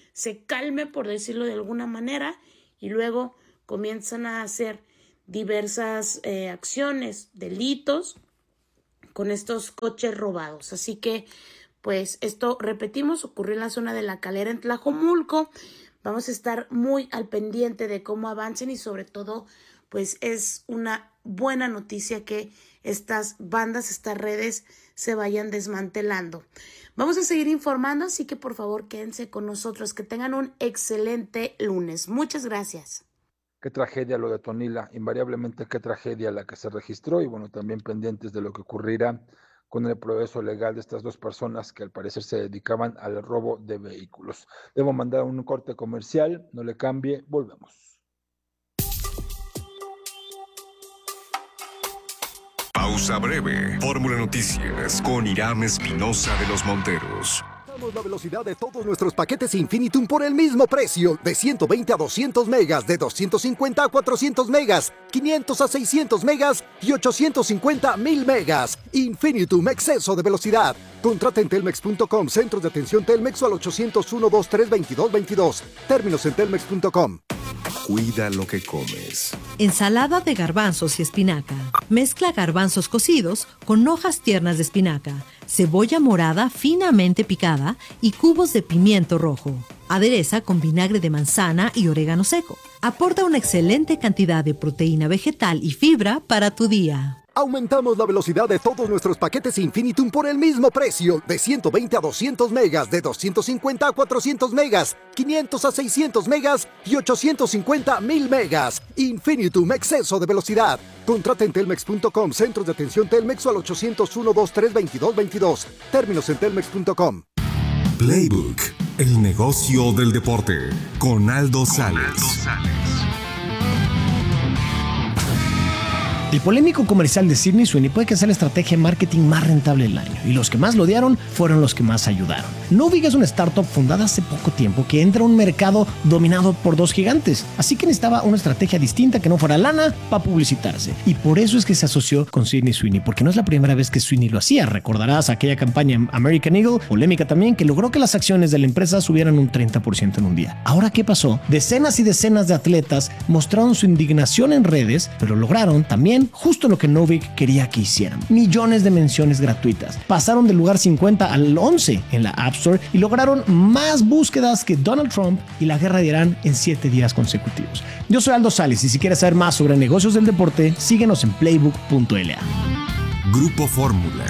se calme, por decirlo de alguna manera, y luego comienzan a hacer diversas eh, acciones, delitos con estos coches robados. Así que, pues, esto, repetimos, ocurrió en la zona de La Calera, en Tlajomulco. Vamos a estar muy al pendiente de cómo avancen y sobre todo, pues, es una buena noticia que estas bandas, estas redes se vayan desmantelando. Vamos a seguir informando, así que por favor quédense con nosotros. Que tengan un excelente lunes. Muchas gracias. Qué tragedia lo de Tonila, invariablemente qué tragedia la que se registró y bueno, también pendientes de lo que ocurrirá con el proceso legal de estas dos personas que al parecer se dedicaban al robo de vehículos. Debo mandar un corte comercial, no le cambie, volvemos. Pausa breve. Fórmula Noticias con Irán Espinosa de los Monteros. La velocidad de todos nuestros paquetes Infinitum por el mismo precio, de ciento veinte a doscientos megas, de doscientos cincuenta a cuatrocientos megas, quinientos a seiscientos megas y ochocientos cincuenta a mil megas. Infinitum, exceso de velocidad. Contrata en telmex punto com, centros de atención Telmex o al ochocientos uno, veintitrés, veintidós, veintidós. Términos en telmex punto com. Cuida lo que comes. Ensalada de garbanzos y espinaca. Mezcla garbanzos cocidos con hojas tiernas de espinaca, cebolla morada finamente picada y cubos de pimiento rojo. Adereza con vinagre de manzana y orégano seco. Aporta una excelente cantidad de proteína vegetal y fibra para tu día. Aumentamos la velocidad de todos nuestros paquetes Infinitum por el mismo precio, de ciento veinte a doscientos megas, de doscientos cincuenta a cuatrocientos megas, quinientos a seiscientos megas y ochocientos cincuenta a mil megas. Infinitum, exceso de velocidad. Contrata en telmex punto com, centros de atención Telmex o al ochocientos uno, veintitrés, veintidós, veintidós. Términos en telmex punto com. Playbook, el negocio del deporte, con Aldo Sales. El polémico comercial de Sydney Sweeney puede que sea la estrategia de marketing más rentable del año, y los que más lo odiaron fueron los que más ayudaron. Novig es una startup fundada hace poco tiempo que entra a un mercado dominado por dos gigantes, así que necesitaba una estrategia distinta que no fuera lana para publicitarse, y por eso es que se asoció con Sydney Sweeney, porque no es la primera vez que Sweeney lo hacía. Recordarás aquella campaña American Eagle, polémica también, que logró que las acciones de la empresa subieran un treinta por ciento en un día. Ahora, ¿qué pasó? Decenas y decenas de atletas mostraron su indignación en redes, pero lograron también justo lo que Novik quería que hicieran: millones de menciones gratuitas. Pasaron del lugar cincuenta al once en la App Store y lograron más búsquedas que Donald Trump y la guerra de Irán en siete días consecutivos. Yo soy Aldo Sales y si quieres saber más sobre negocios del deporte, síguenos en playbook punto l a. Grupo Fórmula.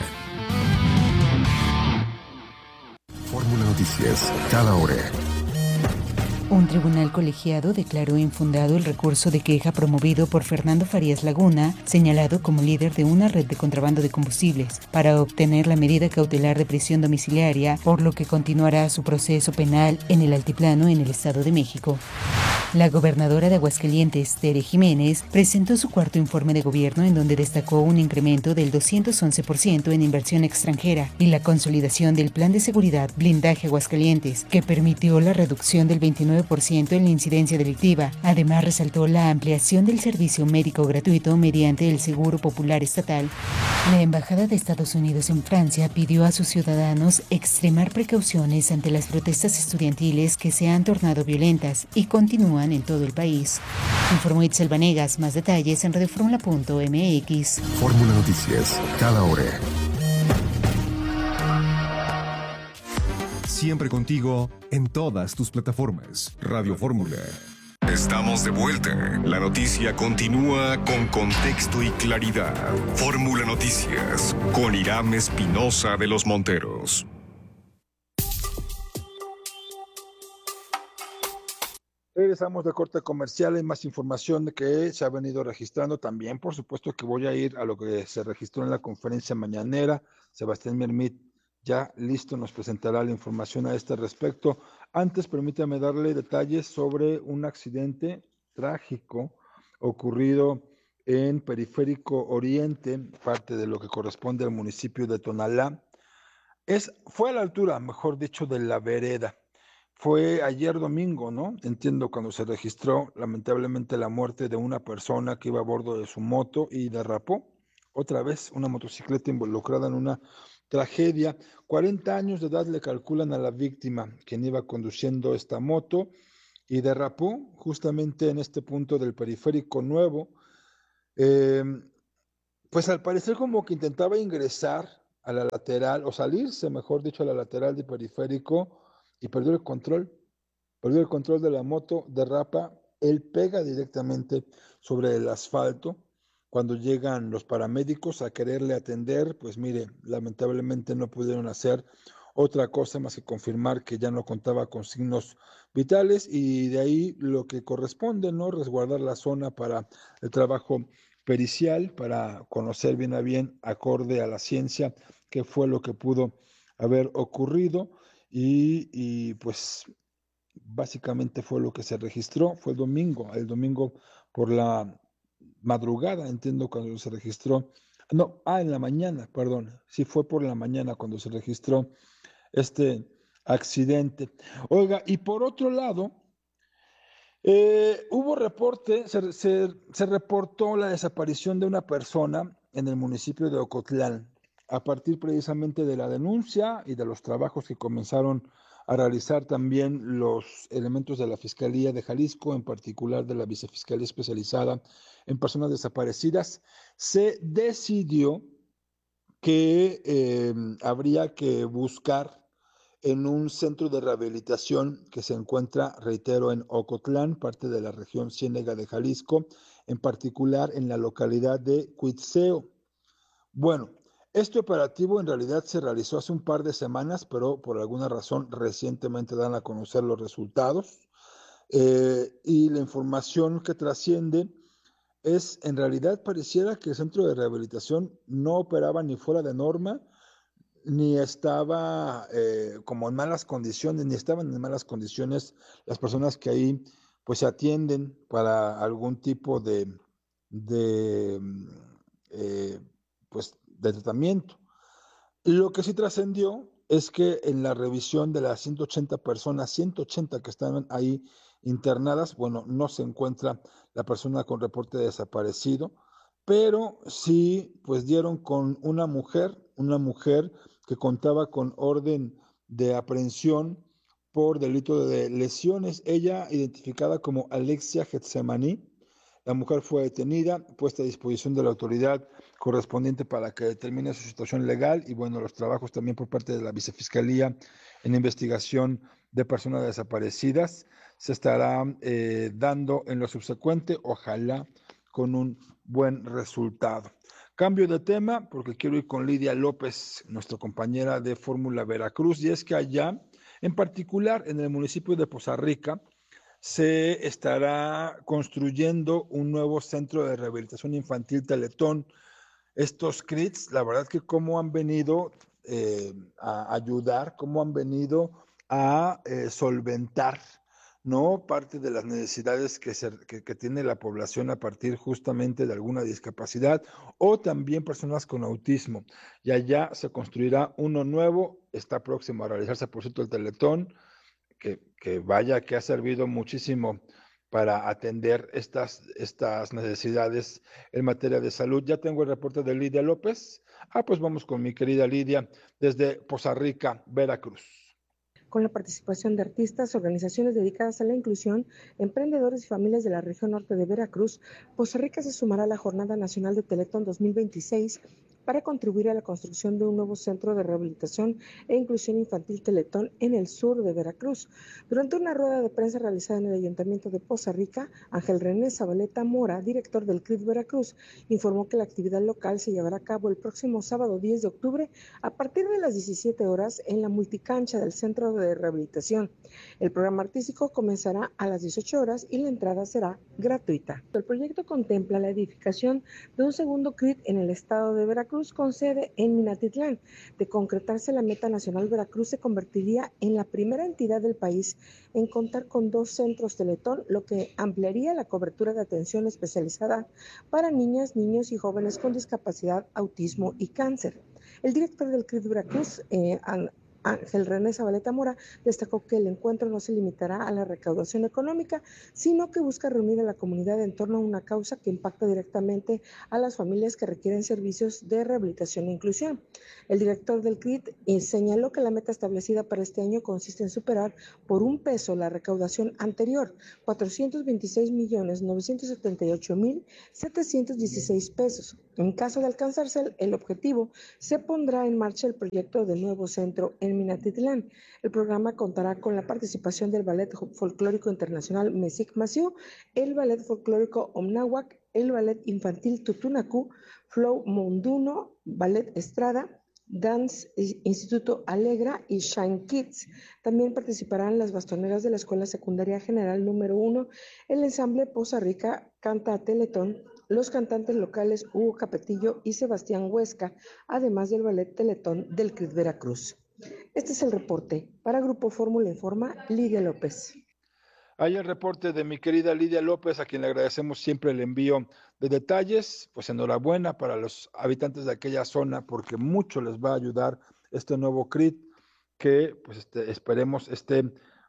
Fórmula Noticias, cada hora. Un tribunal colegiado declaró infundado el recurso de queja promovido por Fernando Farías Laguna, señalado como líder de una red de contrabando de combustibles, para obtener la medida cautelar de prisión domiciliaria, por lo que continuará su proceso penal en el Altiplano, en el Estado de México. La gobernadora de Aguascalientes, Tere Jiménez, presentó su cuarto informe de gobierno, en donde destacó un incremento del doscientos once por ciento en inversión extranjera y la consolidación del Plan de Seguridad Blindaje Aguascalientes, que permitió la reducción del veintinueve por ciento en la incidencia delictiva. Además, resaltó la ampliación del servicio médico gratuito mediante el Seguro Popular Estatal. La Embajada de Estados Unidos en Francia pidió a sus ciudadanos extremar precauciones ante las protestas estudiantiles que se han tornado violentas y continúan en todo el país. Informó Itzel Vanegas. Más detalles en radioformula punto m x. Fórmula Noticias, cada hora. Siempre contigo en todas tus plataformas. Radio Fórmula. Estamos de vuelta. La noticia continúa con contexto y claridad. Fórmula Noticias con Irán Espinosa de los Monteros. Regresamos de corte comercial. Hay más información que se ha venido registrando. También, por supuesto, que voy a ir a lo que se registró en la conferencia mañanera. Sebastián Mermit, ya listo, nos presentará la información a este respecto. Antes, permítame darle detalles sobre un accidente trágico ocurrido en Periférico Oriente, parte de lo que corresponde al municipio de Tonalá. Es, fue a la altura, mejor dicho, de la vereda. Fue ayer domingo, ¿no? Entiendo, cuando se registró lamentablemente la muerte de una persona que iba a bordo de su moto y derrapó otra vez una motocicleta involucrada en una tragedia. cuarenta años de edad le calculan a la víctima, quien iba conduciendo esta moto y derrapó justamente en este punto del periférico nuevo. Eh, pues al parecer como que intentaba ingresar a la lateral, o salirse, mejor dicho, a la lateral del periférico, y perdió el control. Perdió el control de la moto, derrapa, él pega directamente sobre el asfalto. Cuando llegan los paramédicos a quererle atender, pues mire, lamentablemente no pudieron hacer otra cosa más que confirmar que ya no contaba con signos vitales, y de ahí lo que corresponde, ¿no? Resguardar la zona para el trabajo pericial, para conocer bien a bien, acorde a la ciencia, qué fue lo que pudo haber ocurrido, y, y pues básicamente fue lo que se registró. Fue el domingo, el domingo por la madrugada, entiendo, cuando se registró, no, ah, en la mañana, perdón, sí fue por la mañana cuando se registró este accidente. Oiga, y por otro lado, eh, hubo reporte, se, se, se reportó la desaparición de una persona en el municipio de Ocotlán, a partir precisamente de la denuncia y de los trabajos que comenzaron a realizar también los elementos de la Fiscalía de Jalisco, en particular de la Vicefiscalía Especializada en Personas Desaparecidas. Se decidió que eh, habría que buscar en un centro de rehabilitación que se encuentra, reitero, en Ocotlán, parte de la región Ciénega de Jalisco, en particular en la localidad de Cuitzeo. Bueno, este operativo en realidad se realizó hace un par de semanas, pero por alguna razón recientemente dan a conocer los resultados, eh, y la información que trasciende es, en realidad pareciera que el centro de rehabilitación no operaba ni fuera de norma, ni estaba eh, como en malas condiciones, ni estaban en malas condiciones las personas que ahí pues se atienden para algún tipo de, de eh, pues de tratamiento. Lo que sí trascendió es que en la revisión de las ciento ochenta personas, ciento ochenta que estaban ahí internadas, bueno, no se encuentra la persona con reporte de desaparecido, pero sí pues dieron con una mujer, una mujer que contaba con orden de aprehensión por delito de lesiones, ella identificada como Alexia Getsemaní. La mujer fue detenida, puesta a disposición de la autoridad correspondiente para que determine su situación legal, y bueno, los trabajos también por parte de la Vicefiscalía en investigación de personas desaparecidas se estará eh, dando en lo subsecuente, ojalá con un buen resultado. Cambio de tema, porque quiero ir con Lidia López, nuestra compañera de Fórmula Veracruz, y es que allá, en particular en el municipio de Poza Rica, se estará construyendo un nuevo centro de rehabilitación infantil Teletón. Estos C R I Ts, la verdad que cómo han venido eh, a ayudar, cómo han venido a eh, solventar, ¿no?, parte de las necesidades que, se, que, que tiene la población a partir justamente de alguna discapacidad, o también personas con autismo. Y allá se construirá uno nuevo, está próximo a realizarse, por cierto, el Teletón, que, que vaya que ha servido muchísimo para atender estas, estas necesidades en materia de salud. Ya tengo el reporte de Lidia López. Ah, pues vamos con mi querida Lidia desde Poza Rica, Veracruz. Con la participación de artistas, organizaciones dedicadas a la inclusión, emprendedores y familias de la región norte de Veracruz, Poza Rica se sumará a la Jornada Nacional de Teletón dos mil veintiséis para contribuir a la construcción de un nuevo centro de rehabilitación e inclusión infantil Teletón en el sur de Veracruz. Durante una rueda de prensa realizada en el Ayuntamiento de Poza Rica, Ángel René Zabaleta Mora, director del C R I T Veracruz, informó que la actividad local se llevará a cabo el próximo sábado diez de octubre a partir de las diecisiete horas en la multicancha del Centro de Rehabilitación. El programa artístico comenzará a las dieciocho horas y la entrada será gratuita. El proyecto contempla la edificación de un segundo C R I T en el estado de Veracruz, con sede en Minatitlán. De concretarse la meta nacional, Veracruz se convertiría en la primera entidad del país en contar con dos centros Teletón, lo que ampliaría la cobertura de atención especializada para niñas, niños y jóvenes con discapacidad, autismo y cáncer. El director del C R I T Veracruz, eh, Ángel René Zabaleta Mora, destacó que el encuentro no se limitará a la recaudación económica, sino que busca reunir a la comunidad en torno a una causa que impacta directamente a las familias que requieren servicios de rehabilitación e inclusión. El director del C R I T señaló que la meta establecida para este año consiste en superar por un peso la recaudación anterior, cuatrocientos veintiséis millones novecientos setenta y ocho mil setecientos dieciséis pesos. En caso de alcanzarse el objetivo, se pondrá en marcha el proyecto de nuevo centro en Minatitlán. El programa contará con la participación del Ballet Folclórico Internacional Mesic Maciú, el Ballet Folclórico Omnáhuac, el Ballet Infantil Tutunacú, Flow Monduno, Ballet Estrada, Dance Instituto Alegra y Shine Kids. También participarán las bastoneras de la Escuela Secundaria General número uno, el ensamble Poza Rica Canta Teletón, los cantantes locales Hugo Capetillo y Sebastián Huesca, además del Ballet Teletón del C R I T Veracruz. Este es el reporte. Para Grupo Fórmula Informa, Lidia López. Hay el reporte de mi querida Lidia López, a quien le agradecemos siempre el envío de detalles. Pues enhorabuena para los habitantes de aquella zona, porque mucho les va a ayudar este nuevo C R I T, que pues este, esperemos esté,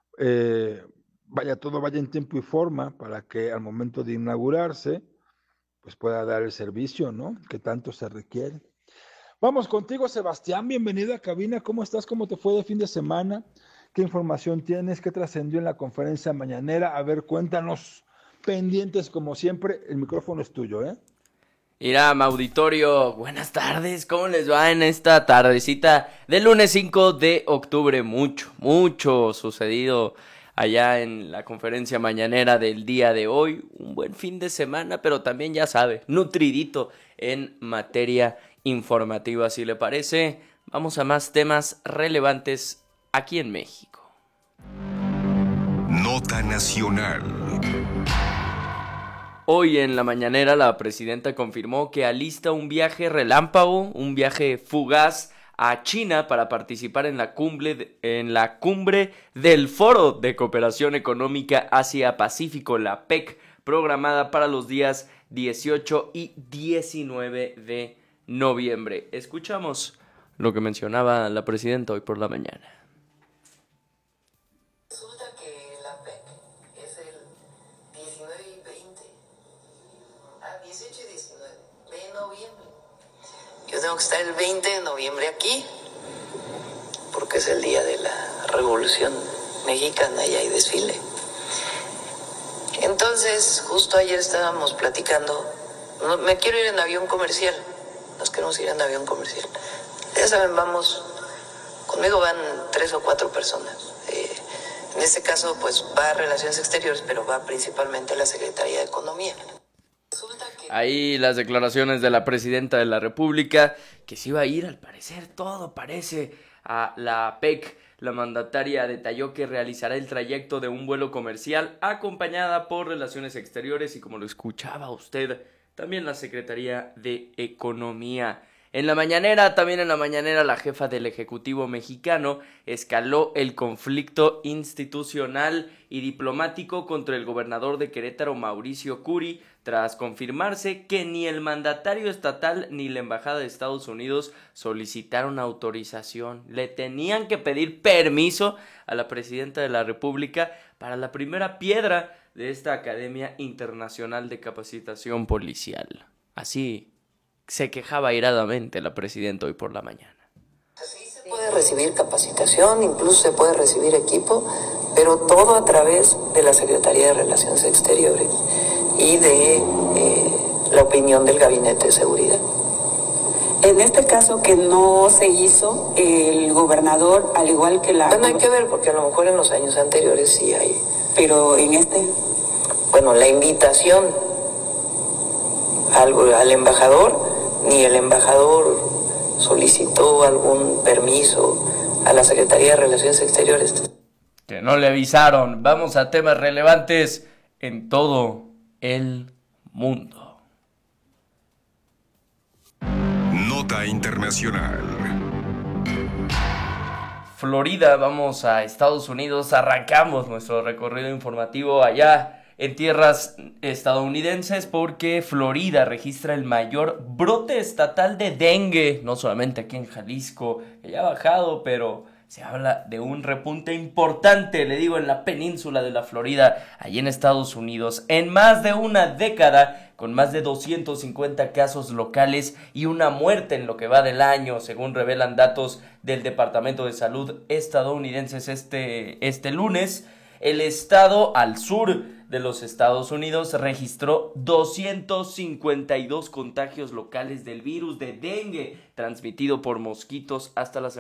eh, vaya, todo vaya en tiempo y forma para que al momento de inaugurarse, pues pueda dar el servicio, ¿no?, que tanto se requiere. Vamos contigo, Sebastián, bienvenido a cabina. ¿Cómo estás? ¿Cómo te fue de fin de semana? ¿Qué información tienes? ¿Qué trascendió en la conferencia mañanera? A ver, cuéntanos, pendientes como siempre, el micrófono es tuyo, ¿eh? Mira, auditorio, buenas tardes, ¿cómo les va en esta tardecita del lunes cinco de octubre? Mucho, mucho sucedido allá en la conferencia mañanera del día de hoy. Un buen fin de semana, pero también, ya sabe, nutridito en materia informativa. Si le parece, vamos a más temas relevantes aquí en México. Nota nacional. Hoy en la mañanera la presidenta confirmó que alista un viaje relámpago, un viaje fugaz a China para participar en la cumbre, en la cumbre del Foro de Cooperación Económica Asia-Pacífico, la P E C, programada para los días dieciocho y diecinueve de noviembre. Escuchamos lo que mencionaba la presidenta hoy por la mañana. Resulta que la P E C es el diecinueve y veinte, ah, dieciocho y diecinueve de noviembre. Yo tengo que estar el veinte de noviembre aquí, porque es el día de la Revolución Mexicana y hay desfile. Entonces, justo ayer estábamos platicando, no, me quiero ir en avión comercial, nos queremos ir en avión comercial. Ya saben, vamos, conmigo van tres o cuatro personas. Eh, en este caso, pues va a Relaciones Exteriores, pero va principalmente a la Secretaría de Economía. Ahí las declaraciones de la presidenta de la República, que se iba a ir, al parecer, todo parece, a la P E C. La mandataria detalló que realizará el trayecto de un vuelo comercial acompañada por Relaciones Exteriores y, como lo escuchaba usted, también la Secretaría de Economía. En la mañanera, también en la mañanera, la jefa del Ejecutivo mexicano escaló el conflicto institucional y diplomático contra el gobernador de Querétaro, Mauricio Curi, tras confirmarse que ni el mandatario estatal ni la Embajada de Estados Unidos solicitaron autorización. Le tenían que pedir permiso a la presidenta de la República para la primera piedra de esta Academia Internacional de Capacitación Policial. Así se quejaba airadamente la presidenta hoy por la mañana. Sí se puede recibir capacitación, incluso se puede recibir equipo, pero todo a través de la Secretaría de Relaciones Exteriores y de eh, la opinión del Gabinete de Seguridad. En este caso que no se hizo, el gobernador, al igual que la... Bueno, hay que ver, porque a lo mejor en los años anteriores sí hay. Pero en este... Bueno, la invitación al, al embajador, ni el embajador solicitó algún permiso a la Secretaría de Relaciones Exteriores. Que no le avisaron. Vamos a temas relevantes en todo el mundo. Nota internacional. Florida, vamos a Estados Unidos. Arrancamos nuestro recorrido informativo allá en tierras estadounidenses, porque Florida registra el mayor brote estatal de dengue, no solamente aquí en Jalisco, que ya ha bajado, pero se habla de un repunte importante, le digo, en la península de la Florida, allí en Estados Unidos, en más de una década, con más de doscientos cincuenta casos locales y una muerte en lo que va del año, según revelan datos del Departamento de Salud estadounidenses este, este lunes. El estado al sur de los Estados Unidos registró doscientos cincuenta y dos contagios locales del virus de dengue transmitido por mosquitos hasta la semana